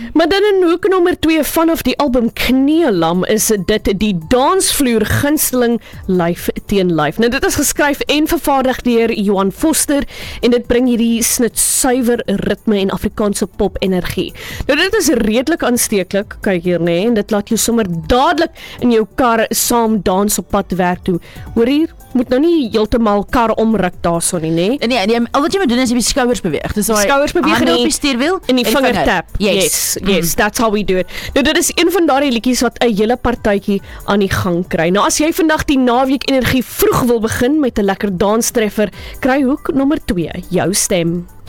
Maar dan in hoek nommer 2 vanaf die album Kneelam is dit die dansvloer gunsteling Lyf teen Lyf. Nou dit is geskryf en vervaardig deur Johan Foster en dit bring hierdie snit suiwer ritme en Afrikaanse pop energie. Nou dit is redelik aansteeklik, kyk hier nê, en dit laat jou sommer dadelik in jou kar saam dans op pad werk toe. Hoor hier, moet nou nie heeltemal kar omruk daarso nie, nê? Nee, al wat jy moet doen is jy die skouers beweeg. Dis skouers beweeg hande op die stuurwiel en die vinger tap. Yes, that's how we do it. Nou dit is een van daardie liedjies wat 'n hele partytjie aan die gang kry. Nou as jy vandag die naweek energie vroeg wil begin met 'n lekker danstreffer, kry hoek nommer 2 jou stem.